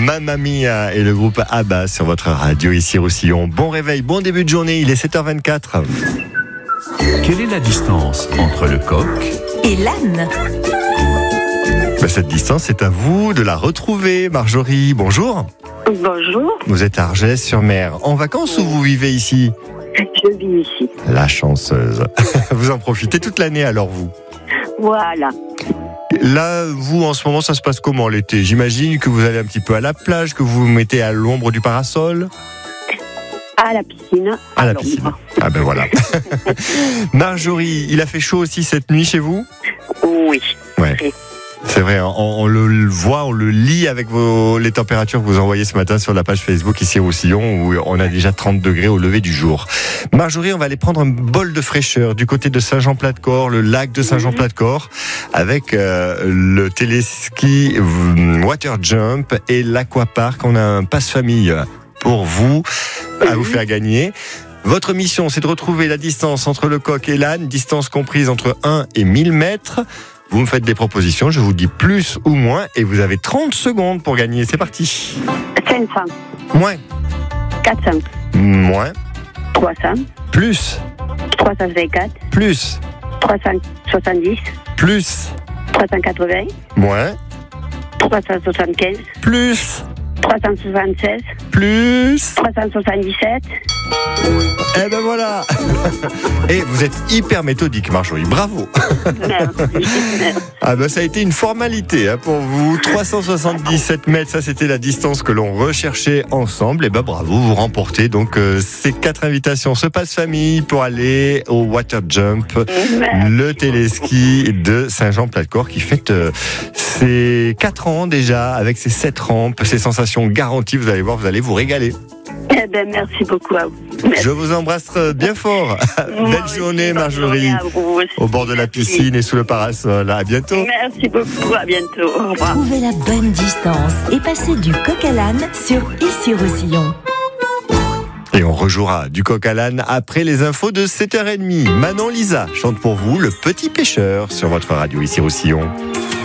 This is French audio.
Mamma Mia et le groupe ABBA sur votre radio ici Roussillon. Bon réveil, bon début de journée, il est 7h24. Quelle est la distance entre le coq et l'âne? Cette distance, c'est à vous de la retrouver. Marjorie, bonjour. Bonjour, Vous êtes à Argelès-sur-Mer. En vacances ou vous vivez ici? je vis ici. La chanceuse. Vous en profitez toute l'année alors vous? Voilà. Là, vous, en ce moment, ça se passe comment l'été? J'imagine que vous allez un petit peu à la plage, que vous vous mettez à l'ombre du parasol. À la piscine. À la piscine. Ah ben voilà. Marjorie, il a fait chaud aussi cette nuit chez vous? Oui. Ouais. C'est vrai, on le voit, on le lit avec les températures que vous envoyez ce matin sur la page Facebook ici au Roussillon où on a déjà 30 degrés au lever du jour. Marjorie, on va aller prendre un bol de fraîcheur du côté de Saint-Jean-Plat-de-Corps, le lac de Saint-Jean-Plat-de-Corps, avec le téléski Water Jump et l'Aquapark. On a un passe-famille pour vous, à vous faire gagner. Votre mission, c'est de retrouver la distance entre le coq et l'âne, distance comprise entre 1 et 1000 mètres. Vous me faites des propositions, je vous dis plus ou moins, et vous avez 30 secondes pour gagner. C'est parti. 500, Moins. 400, Moins. 300, Plus. 354, Plus. 370, Plus. 380, Moins. 375, Plus. 376, Plus. 377. Eh ben voilà. Et vous êtes hyper méthodique, Marjorie. Bravo. Merci. Ah ben ça a été une formalité pour vous. 377 mètres, ça c'était la distance que l'on recherchait ensemble. Et ben bravo, vous remportez donc ces 4 invitations. Ce passe-famille pour aller au Water Jump, le téléski de Saint-Jean-Plat-de-Corps qui fête ses 4 ans déjà avec ses 7 rampes, ses sensations garanties. Vous allez voir, vous allez vous régaler. Eh ben, merci beaucoup à vous. Merci. Je vous embrasse bien fort. Belle journée, Marjorie. À vous aussi. Au bord de la piscine et sous le parasol. À bientôt. Merci beaucoup. À bientôt. Au revoir. Trouvez la bonne distance et passez du coq à l'âne sur Ici Roussillon. Et on rejouera du coq à l'âne après les infos de 7h30. Manon Lisa chante pour vous Le Petit Pêcheur sur votre radio ici Roussillon.